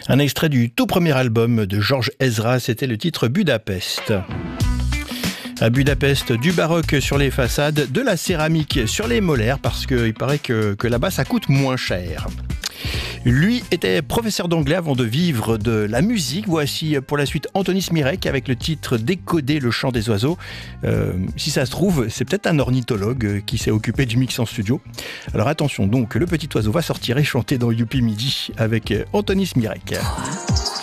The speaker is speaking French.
Un extrait du tout premier album de Georges Ezra, c'était le titre Budapest. À Budapest, du baroque sur les façades, de la céramique sur les molaires, parce qu'il paraît que là-bas ça coûte moins cher. Lui était professeur d'anglais avant de vivre de la musique. Voici pour la suite Antonis Mirek avec le titre Décoder le chant des oiseaux. Si ça se trouve, c'est peut-être un ornithologue qui s'est occupé du mix en studio. Alors attention donc, le petit oiseau va sortir et chanter dans Youpi Midi avec Antonis Mirek.